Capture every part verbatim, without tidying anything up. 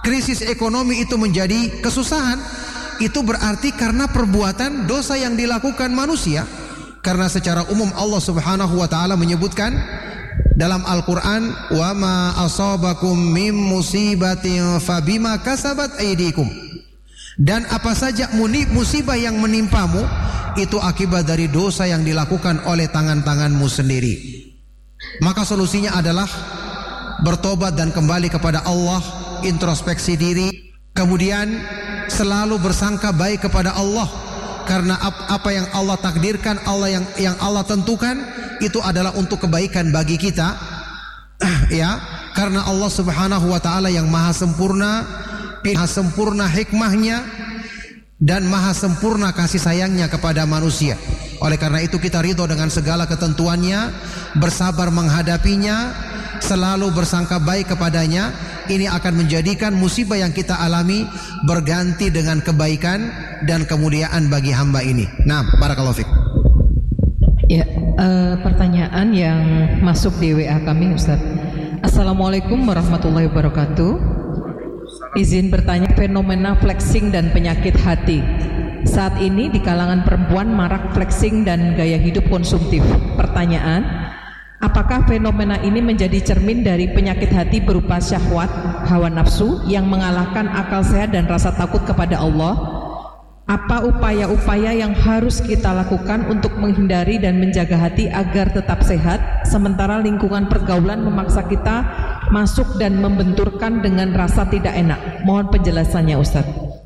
krisis ekonomi itu menjadi kesusahan, itu berarti karena perbuatan dosa yang dilakukan manusia. Karena secara umum Allah Subhanahu wa taala menyebutkan dalam Al-Qur'an, "Wa ma asabakum mim musibatin fabima kasabat aydikum." Dan apa saja musibah yang menimpamu itu akibat dari dosa yang dilakukan oleh tangan-tanganmu sendiri. Maka solusinya adalah bertobat dan kembali kepada Allah, introspeksi diri, kemudian selalu bersangka baik kepada Allah, karena apa yang Allah takdirkan, Allah yang yang Allah tentukan itu adalah untuk kebaikan bagi kita. Ya, karena Allah Subhanahu wa taala yang maha sempurna, maha sempurna hikmahnya dan maha sempurna kasih sayangnya kepada manusia. Oleh karena itu kita ridho dengan segala ketentuannya, bersabar menghadapinya, selalu bersangka baik kepadanya. Ini akan menjadikan musibah yang kita alami berganti dengan kebaikan dan kemuliaan bagi hamba ini. Nah, barakallahu fiik. Ya, uh, pertanyaan yang masuk di W A kami, Ustaz. Assalamualaikum warahmatullahi wabarakatuh. Izin bertanya, fenomena flexing dan penyakit hati. Saat ini di kalangan perempuan marak flexing dan gaya hidup konsumtif. Pertanyaan, apakah fenomena ini menjadi cermin dari penyakit hati berupa syahwat, hawa nafsu yang mengalahkan akal sehat dan rasa takut kepada Allah? Apa upaya-upaya yang harus kita lakukan untuk menghindari dan menjaga hati agar tetap sehat, sementara lingkungan pergaulan memaksa kita masuk dan membenturkan dengan rasa tidak enak? Mohon penjelasannya, Ustaz.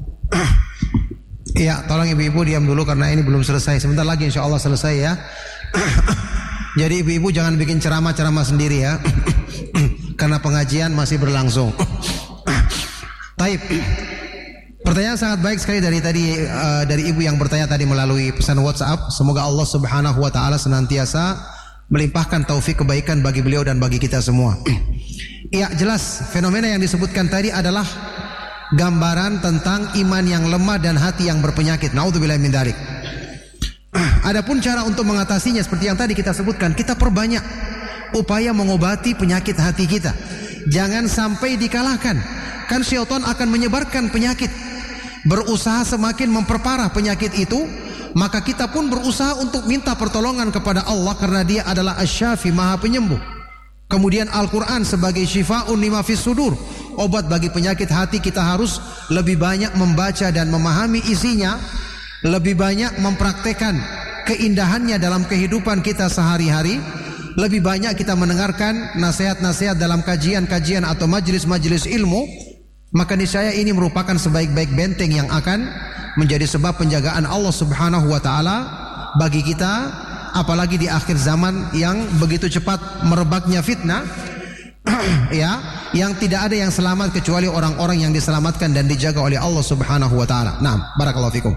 Iya, tolong ibu-ibu diam dulu karena ini belum selesai. Sebentar lagi insya Allah selesai ya. Jadi ibu-ibu jangan bikin ceramah-ceramah sendiri ya. Karena pengajian masih berlangsung. Taib. Pertanyaan sangat baik sekali dari tadi uh, dari ibu yang bertanya tadi melalui pesan WhatsApp. Semoga Allah Subhanahu wa taala senantiasa melimpahkan taufik kebaikan bagi beliau dan bagi kita semua. Iya, jelas fenomena yang disebutkan tadi adalah gambaran tentang iman yang lemah dan hati yang berpenyakit. Naudzubillahi min dzalik. Adapun cara untuk mengatasinya seperti yang tadi kita sebutkan, kita perbanyak upaya mengobati penyakit hati kita. Jangan sampai dikalahkan. Kan syaitan akan menyebarkan penyakit, berusaha semakin memperparah penyakit itu. Maka kita pun berusaha untuk minta pertolongan kepada Allah, karena Dia adalah Asy-Syafi, Maha Penyembuh. Kemudian Al-Quran sebagai syifa'un lima fis sudur, obat bagi penyakit hati. Kita harus lebih banyak membaca dan memahami isinya, lebih banyak mempraktekkan keindahannya dalam kehidupan kita sehari-hari, lebih banyak kita mendengarkan nasihat-nasihat dalam kajian-kajian atau majelis-majelis ilmu. Maka niscaya ini merupakan sebaik-baik benteng yang akan menjadi sebab penjagaan Allah Subhanahu wa taala bagi kita, apalagi di akhir zaman yang begitu cepat merebaknya fitnah. Ya, yang tidak ada yang selamat kecuali orang-orang yang diselamatkan dan dijaga oleh Allah Subhanahu wa taala. Nah, barakallahu fikum.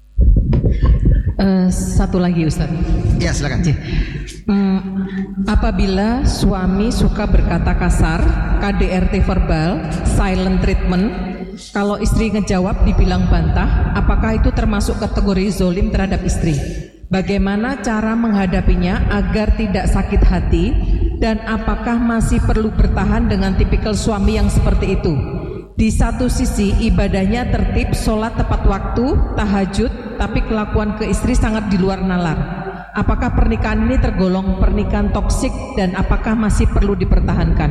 Uh, satu lagi, Ustaz. Ya, silakan. Hmm, apabila suami suka berkata kasar, K D R T verbal, silent treatment, kalau istri ngejawab dibilang bantah, apakah itu termasuk kategori zolim terhadap istri? Bagaimana cara menghadapinya agar tidak sakit hati? Dan apakah masih perlu bertahan dengan tipikal suami yang seperti itu? Di satu sisi ibadahnya tertib, sholat tepat waktu, tahajud, tapi kelakuan ke istri sangat di luar nalar. Apakah pernikahan ini tergolong pernikahan toksik dan apakah masih perlu dipertahankan?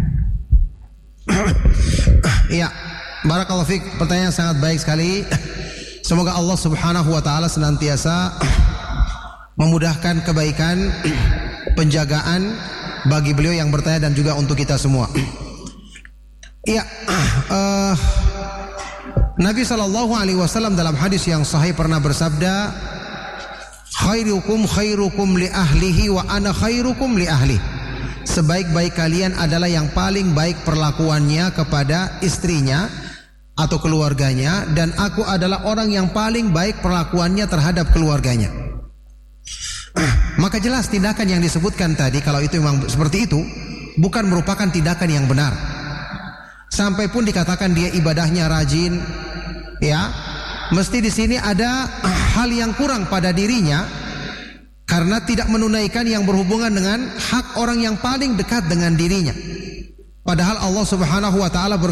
Iya, barakallahu fiik. Pertanyaan sangat baik sekali. Semoga Allah Subhanahu wa taala senantiasa memudahkan kebaikan, penjagaan bagi beliau yang bertanya dan juga untuk kita semua. Iya, uh, Nabi Shallallahu Alaihi Wasallam dalam hadis yang sahih pernah bersabda, khairukum khairukum li ahlihi wa ana khairukum li ahli. Sebaik-baik kalian adalah yang paling baik perlakuannya kepada istrinya atau keluarganya, dan aku adalah orang yang paling baik perlakuannya terhadap keluarganya. Maka jelas tindakan yang disebutkan tadi, kalau itu memang seperti itu, bukan merupakan tindakan yang benar. Sampai pun dikatakan dia ibadahnya rajin, ya, mesti di sini ada hal yang kurang pada dirinya karena tidak menunaikan yang berhubungan dengan hak orang yang paling dekat dengan dirinya. Padahal Allah Subhanahu wa taala berfirman,